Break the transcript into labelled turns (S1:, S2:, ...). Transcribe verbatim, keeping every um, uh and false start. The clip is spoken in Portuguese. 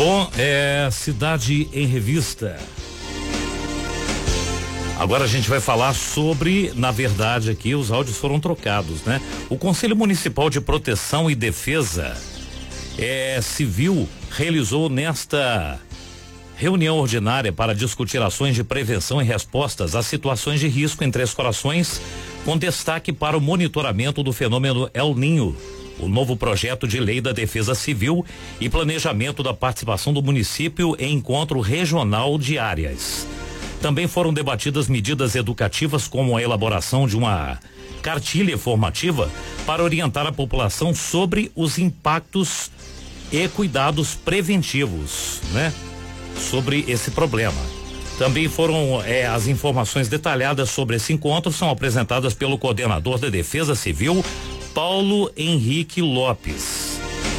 S1: Bom, é Cidade em Revista. Agora a gente vai falar sobre, na verdade aqui os áudios foram trocados, né? O Conselho Municipal de Proteção e Defesa é, Civil realizou nesta reunião ordinária para discutir ações de prevenção e respostas às situações de risco em Três Corações, com destaque para o monitoramento do fenômeno El Ninho, o novo projeto de lei da Defesa Civil e planejamento da participação do município em encontro regional de áreas. Também foram debatidas medidas educativas como a elaboração de uma cartilha informativa para orientar a população sobre os impactos e cuidados preventivos, né? Sobre esse problema. Também foram é, as informações detalhadas sobre esse encontro são apresentadas pelo coordenador da Defesa Civil, Paulo Henrique Lopes.